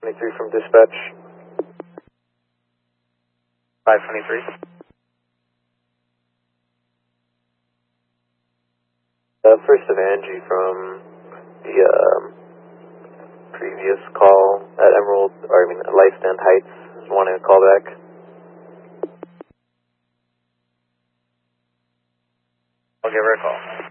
23 from dispatch. 523. First of Angie from the previous call at Lifestand Heights is wanting a call back. I'll give her a call.